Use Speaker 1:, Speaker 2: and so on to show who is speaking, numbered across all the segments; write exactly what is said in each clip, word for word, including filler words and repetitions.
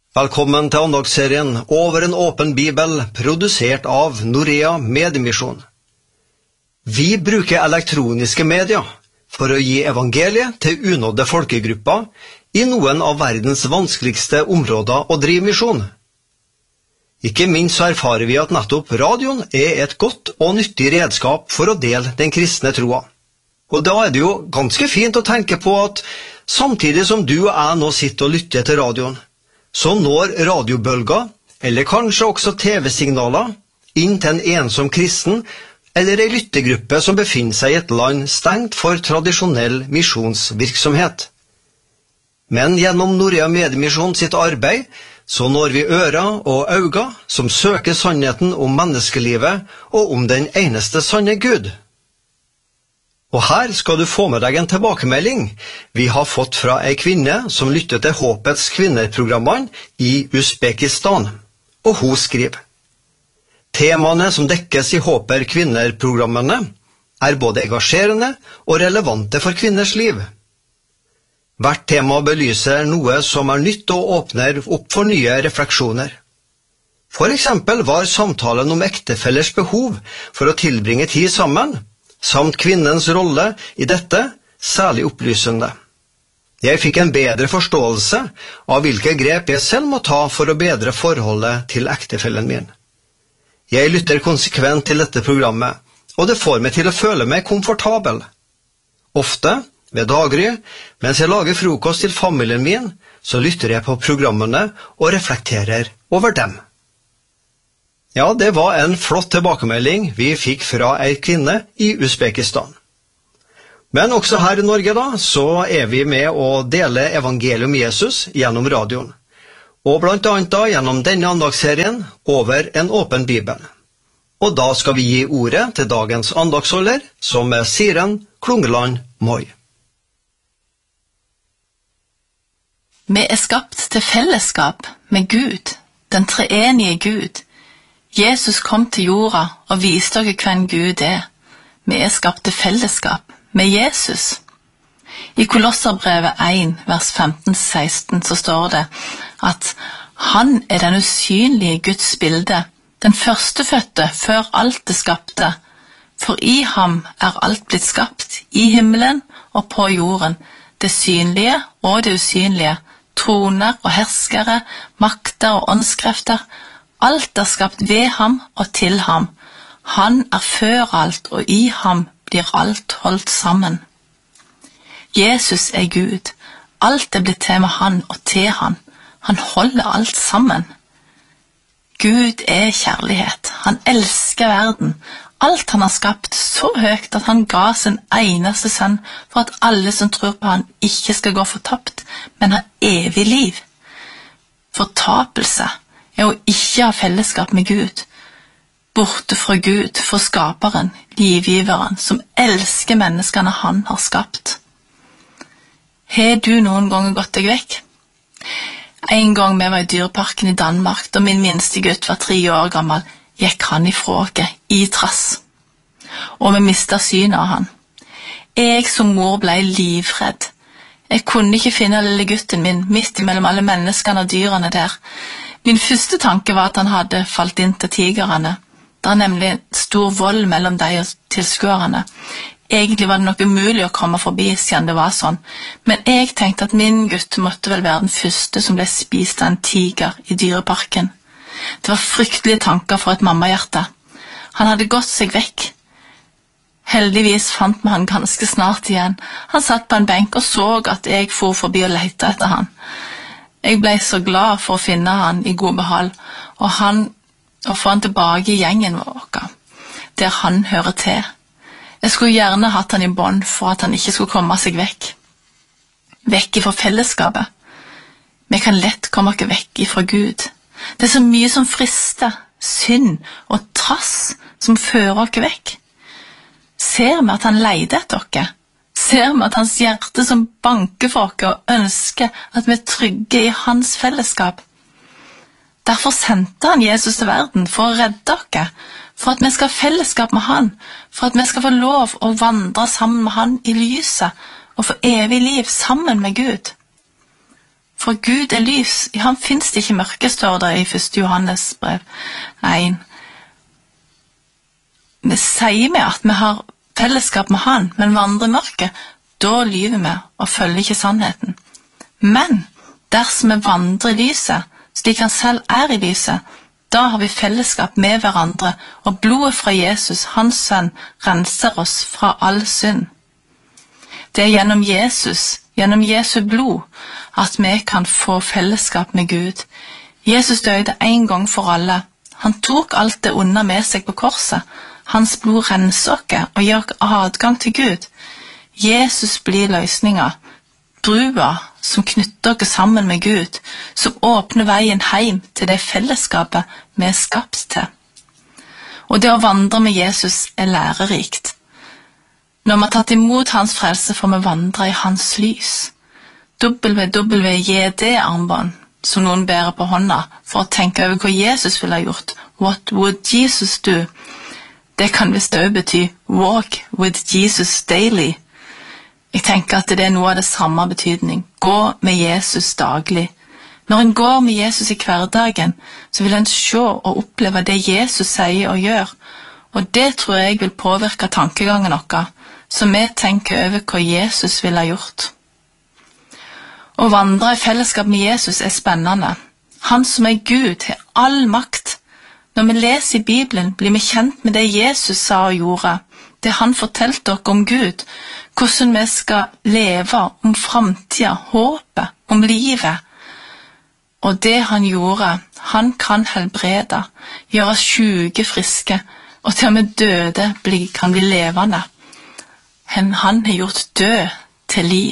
Speaker 1: Velkommen til andagsserien Over en åpen bibel, produsert av Norea Mediemisjon. Vi bruker elektroniske medier for å gi evangeliet til unådde folkegrupper i noen av verdens vanskeligste områder å drive misjon. Ikke minst så erfarer vi at nettopp radioen er et godt og nyttig redskap for å dele den kristne troa. Og da er det jo ganske fint å tenke på at samtidig som du og jeg nå sitter og lytter til radioen, så når radiobølger, eller kanskje også tv-signaler, inn til en ensom kristen eller en lyttegruppe som befinner seg i et land stengt for tradisjonell misjonsvirksomhet. Men gjennom Norea Mediemisjon sitt arbeid, så når vi ører og øyne som søker sannheten om menneskelivet og om den eneste sanne Gud. Og her skal du få med deg en tilbakemelding vi har fått fra en kvinne som lytter til Håpets kvinner-programmene i Uzbekistan, og hun skriver: Temaene som dekkes i Håper kvinner-programmene er både engasjerende og relevante for kvinners liv. Hvert tema belyser noe som er nytt og åpner opp for nye refleksjoner. For eksempel var samtalen om ektefellers behov for å tilbringe tid sammen, samt kvinnens rolle i dette særlig opplysende. Jeg fikk en bedre forståelse av hvilke grep jeg selv må ta for å bedre forholdet til ektefellen min. Jeg lytter konsekvent til dette programmet, og det får meg til å føle meg komfortabel. Ofte, ved daggry, mens jeg lager frokost til familien min, så lytter jeg på programmene og reflekterer over dem. Ja, det var en flott tilbakemelding vi fikk fra ei kvinne i Uzbekistan. Men også her i Norge da, så er vi med å dele evangelium Jesus gjennom radioen. Og blant annet da gjennom denne andagsserien Over en åpen bibel. Og da skal vi gi ordet til dagens andagsholder, som er Siren Klungeland Moi.
Speaker 2: Vi er skapt til fellesskap med Gud, den treenige Gud. Jesus kom til jorda og viste dere hvem Gud er. Vi er skapt til fellesskap med Jesus. I Kolosserbrevet én, vers femten til seksten, så står det at han er den usynlige Guds bilde, den førstefødte før alt det skapte. For i ham er alt blitt skapt, i himmelen og på jorden, det synlige og det usynlige, troner og herskere, makter og åndskrefter. Alt er skapt ved ham og til ham. Han er før alt, og i ham blir alt holdt sammen. Jesus er Gud. Alt er blitt til med han og til han. Han holder alt sammen. Gud er kjærlighet. Han elsker verden. Alt han har skapt så høyt at han ga sin eneste sønn for at alle som tror på han ikke skal gå fortapt, men ha evig liv. Fortapelse er å ikke ha fellesskap med Gud, borte fra Gud, for skaperen, livgiveren, som elsker menneskene han har skapt. Har du noen ganger gått deg vekk? En gang vi var i dyreparken i Danmark, da min minste gutt var tre år gammel, gikk han ifra oss i trass, og vi mistet synet av han. Jeg som mor ble livredd. Jeg kunne ikke finne lille gutten min midt imellom alle menneskene og dyrene der. Min første tanke var at han hadde falt inn til tigerene. Det er nemlig stor vold mellom de og tilskuerne. Egentlig var det nok umulig å komme forbi siden det var sånn, men jeg tenkte at min gutt måtte vel være den første som ble spist av en tiger i dyreparken. Det var fryktelige tanker for et mammahjerte. Han hadde gått seg vekk. Heldigvis fant vi han ganske snart igjen. Han satt på en benk og så at jeg for forbi og lette etter han. Jeg ble så glad for å finne han i god behag, og, han, og få han tilbake i gjengen vår, der han hører til. Jeg skulle gjerne hatt han i bånd for at han ikke skulle komme seg vekk. Vekk ifra fellesskapet. Vi kan lett komme oss vekk ifra Gud. Det er så mye som frister, synd og trass som fører oss vekk. Ser vi at han leide etter oss? Ser vi at hans hjerte som banker for oss og ønsker at vi er trygge i hans fellesskap? Derfor sendte han Jesus til verden for å redde oss, for at vi skal ha fellesskap med han, for at vi skal få lov å vandre sammen med han i lyset og få evig liv sammen med Gud. For Gud er lys, i ham finnes det ikke mørke, står det i første Johannes brev én. Vi sier vi at vi har fellesskap med han, men vandrer i mørket, da lyver vi og følger ikke sannheten. Men dersom vi vandrer i lyset, slik han selv er i lyset, da har vi fellesskap med hverandre, og blodet fra Jesus, hans sønn, renser oss fra all synd. Det er gjennom Jesus, gjennom Jesu blod, at vi kan få fellesskap med Gud. Jesus døde en gang for alle. Han tok alt det onde med seg på korset. Hans blod renser oss og gir oss adgang til Gud. Jesus blir løsninga, brua som knytter oss sammen med Gud, som åpner veien hjem til det fellesskapet vi er skapt til. Og det å vandre med Jesus er lærerikt. Når vi har tatt imot hans frelse, får vi vandre i hans lys. W W J D-armbånd, som noen bærer på hånda, for å tenke over hva Jesus ville ha gjort. What would Jesus do? Det kan visst også bety walk with Jesus daily. Jeg tenker at det er noe av det samme betydning. Gå med Jesus daglig. Når en går med Jesus i hverdagen, så vil en se og oppleve det Jesus sier og gjør. Og det tror jeg vil påvirke tankegangen vår, så vi tenker over hva Jesus ville ha gjort. Å vandre i fellesskap med Jesus er spennende. Han som er Gud, har all makt. Når vi leser i Bibelen, blir vi kjent med det Jesus sa og gjorde. Det han fortalte oss om Gud, hvordan vi skal leve, om fremtiden, håpet, om livet. Og det han gjorde, han kan helbrede, gjøre syke friske, og til og med døde kan bli levende. Han har gjort død til liv.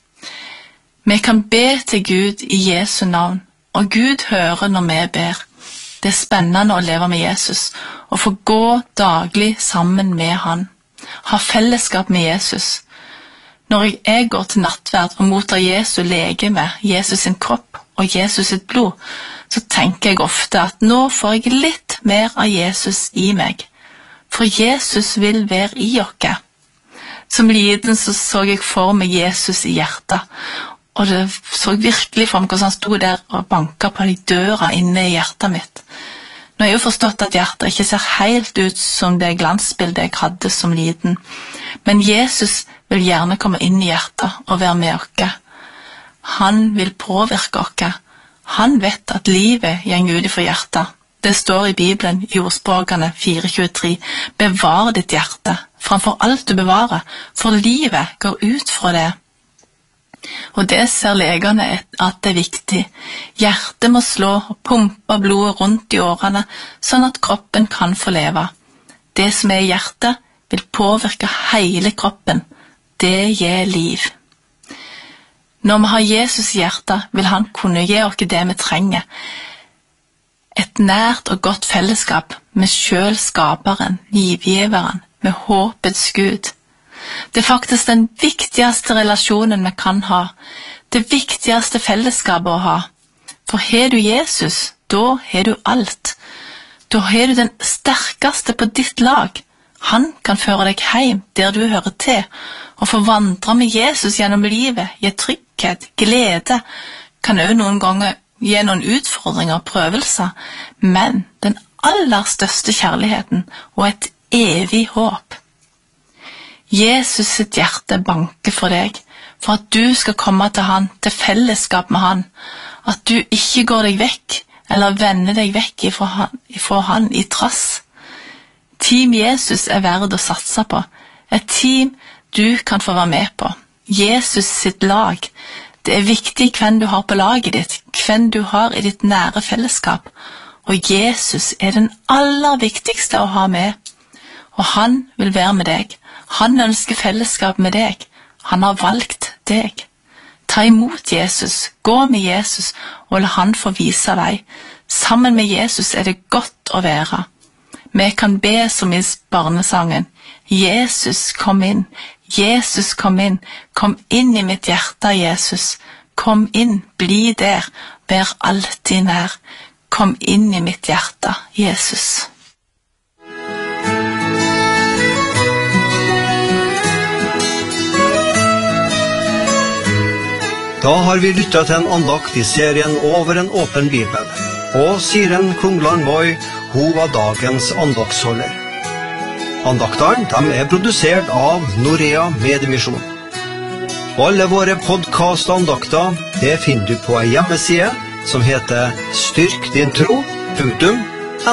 Speaker 2: Vi kan be til Gud i Jesu navn, og Gud hører når vi ber. Det er spennende å leve med Jesus, og få gå daglig sammen med han. Ha fellesskap med Jesus. Når jeg går til nattverd og mottar Jesu legeme, Jesus sin kropp og Jesus sitt blod, så tenker jeg ofte at nå får jeg litt mer av Jesus i meg. For Jesus vil være i oss. Som liten så, så jeg for meg Jesus i hjertet, og det så virkelig for meg hvordan han stod der og banket på de døra inne i hjertet mitt. Nå har jeg jo forstått at hjertet ikke ser helt ut som det glansbildet jeg hadde som liten, men Jesus vil gjerne komme inn i hjertet og være med oss. Han vil påvirke oss. Han vet at livet går ut fra hjertet. Det står i Bibelen i ordspråkene fire tjuetre. Bevar ditt hjerte framfor alt du bevarer, for livet går ut fra det. Og det ser legene at det er viktig. Hjertet må slå og pumpe blodet rundt i årene, sånn at kroppen kan få leve. Det som er i hjertet vil påvirke hele kroppen. Det gir liv. Når vi har Jesus i hjertet, vil han kunne gi oss det vi trenger. Et nært og godt fellesskap med selv skaperen, livgiveren, med håpets Gud. Det er faktisk den viktigste relasjonen vi kan ha, det viktigste fellesskapet å ha. For har du Jesus, da har du alt. Da har du den sterkeste på ditt lag. Han kan føre deg hjem der du hører til, og få vandre med Jesus gjennom livet, gi trygghet, glede, kan også noen ganger gi noen utfordringer og prøvelser, men den aller største kjærligheten og et evig håp. Jesus sitt hjerte banker for deg, for at du skal komme til han, til fellesskap med han, at du ikke går deg vekk, eller vender deg vekk ifra han, ifra han i trass. Team Jesus er verd å satse på, et team du kan få være med på. Jesus sitt lag, det er viktig hvem du har på laget ditt, hvem du har i ditt nære fellesskap, og Jesus er den aller viktigste å ha med, og han vil være med deg. Han ønsker fellesskap med deg. Han har valgt deg. Ta imot Jesus, gå med Jesus, og la han få vise deg. Sammen med Jesus er det godt å være. Vi kan be som i barnesangen. Jesus, kom inn. Jesus, kom inn. Kom inn i mitt hjerte, Jesus. Kom inn, bli der. Vær alltid nær. Kom inn i mitt hjerte, Jesus.
Speaker 1: Da har vi lyttet til en andakt I serien Over en åpen bibel, og Siren Klungland Moi, hun var dagens andaktsholder. Andaktene de er produsert av Norea Mediemisjon. Alle våre podcast-andakter det finner du på en hjemmeside som heter styrk din tro punktum